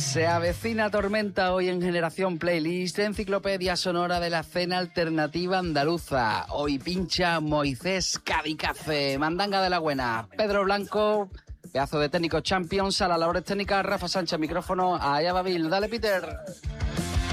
Se avecina tormenta hoy en Generación Playlist, enciclopedia sonora de la escena alternativa andaluza. Hoy pincha Moisés Cadicace, mandanga de la buena. Pedro Blanco, pedazo de técnico Champions, a las labores técnicas Rafa Sánchez, micrófono, allá va Bill. Dale, Peter.